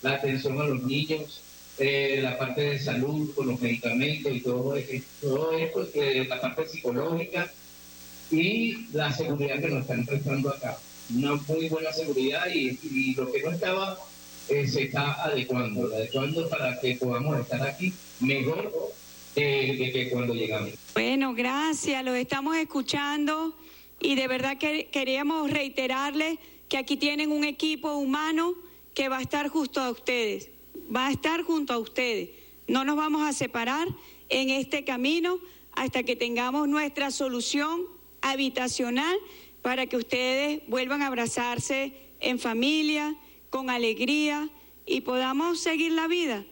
la atención a los niños, la parte de salud con los medicamentos y todo esto, la parte psicológica y la seguridad que nos están prestando acá. Una muy buena seguridad y lo que no estaba se está adecuando para que podamos estar aquí mejor que cuando llegamos. Bueno, gracias, los estamos escuchando y de verdad que queríamos reiterarles que aquí tienen un equipo humano que va a estar junto a ustedes, no nos vamos a separar en este camino hasta que tengamos nuestra solución habitacional para que ustedes vuelvan a abrazarse en familia, con alegría y podamos seguir la vida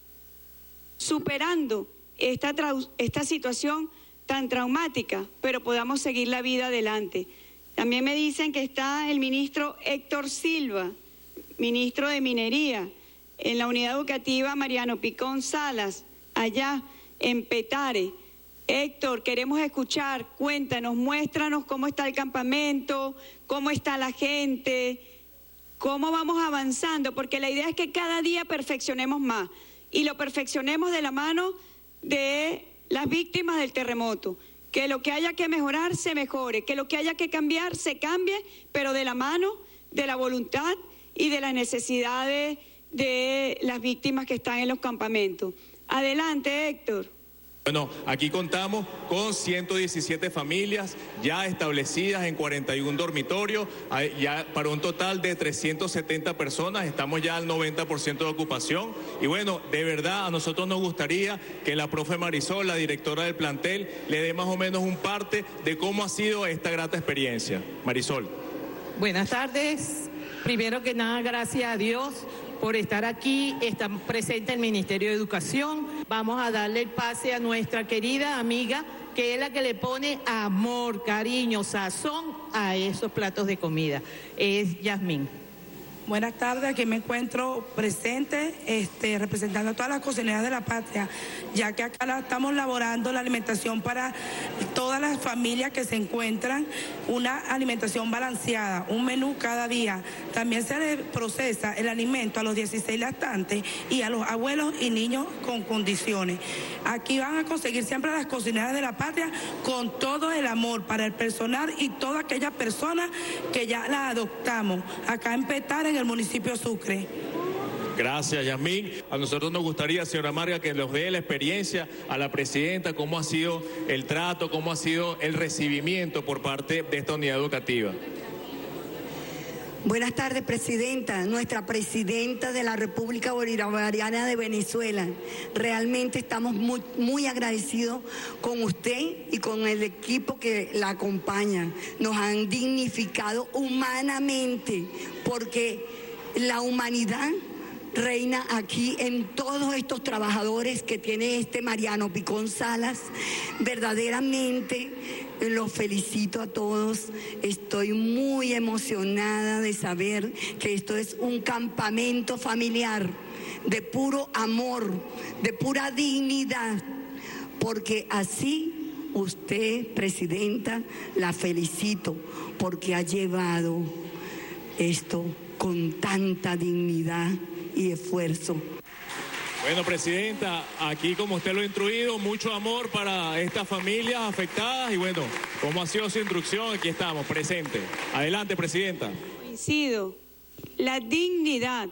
superando esta situación tan traumática, pero podamos seguir la vida adelante. También me dicen que está el ministro Héctor Silva, ministro de Minería, en la unidad educativa Mariano Picón Salas, allá en Petare. Héctor, queremos escuchar, cuéntanos, muéstranos cómo está el campamento, cómo está la gente, cómo vamos avanzando, porque la idea es que cada día perfeccionemos más y lo perfeccionemos de la mano de las víctimas del terremoto, que lo que haya que mejorar se mejore, que lo que haya que cambiar se cambie, pero de la mano de la voluntad y de las necesidades de las víctimas que están en los campamentos. Adelante, Héctor. Bueno, aquí contamos con 117 familias ya establecidas en 41 dormitorios, ya para un total de 370 personas, estamos ya al 90% de ocupación. Y bueno, de verdad a nosotros nos gustaría que la profe Marisol, la directora del plantel, le dé más o menos un parte de cómo ha sido esta grata experiencia. Marisol. Buenas tardes. Primero que nada, gracias a Dios por estar aquí, está presente el Ministerio de Educación. Vamos a darle el pase a nuestra querida amiga, que es la que le pone amor, cariño, sazón a esos platos de comida. Es Yasmín. Buenas tardes, aquí me encuentro presente representando a todas las cocineras de la patria, ya que acá estamos elaborando la alimentación para todas las familias que se encuentran, una alimentación balanceada, un menú cada día. También se le procesa el alimento a los 16 lactantes y a los abuelos y niños con condiciones. Aquí van a conseguir siempre las cocineras de la patria con todo el amor para el personal y todas aquellas personas que ya las adoptamos acá en Petare, en el municipio Sucre. Gracias, Yasmín. A nosotros nos gustaría, señora Marga, que nos dé la experiencia a la presidenta, cómo ha sido el trato, cómo ha sido el recibimiento por parte de esta unidad educativa. Buenas tardes, presidenta, nuestra presidenta de la República Bolivariana de Venezuela. Realmente estamos muy agradecidos con usted y con el equipo que la acompaña. Nos han dignificado humanamente porque la humanidad reina aquí en todos estos trabajadores que tiene este Mariano Picón Salas. Verdaderamente los felicito a todos. Estoy muy emocionada de saber que esto es un campamento familiar de puro amor, de pura dignidad, porque así usted, presidenta, la felicito porque ha llevado esto con tanta dignidad y esfuerzo. Bueno, presidenta, aquí como usted lo ha instruido, mucho amor para estas familias afectadas y bueno, ¿cómo ha sido su instrucción? Aquí estamos, presentes. Adelante, presidenta. Coincido. La dignidad,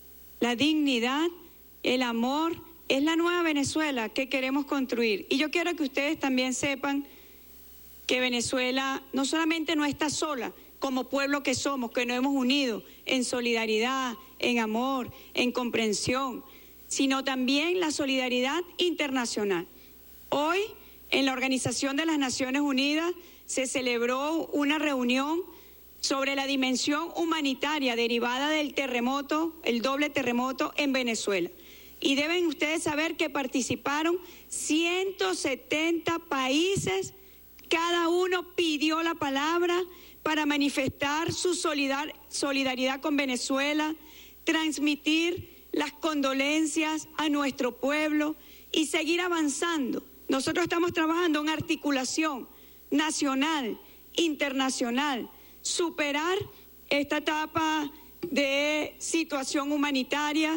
el amor, es la nueva Venezuela que queremos construir. Y yo quiero que ustedes también sepan que Venezuela no solamente no está sola, como pueblo que somos, que nos hemos unido en solidaridad, en amor, en comprensión, sino también la solidaridad internacional. Hoy, en la Organización de las Naciones Unidas, se celebró una reunión sobre la dimensión humanitaria derivada del terremoto, el doble terremoto en Venezuela. Y deben ustedes saber que participaron 170 países, cada uno pidió la palabra para manifestar su solidaridad con Venezuela, transmitir las condolencias a nuestro pueblo y seguir avanzando. Nosotros estamos trabajando en articulación nacional, internacional, superar esta etapa de situación humanitaria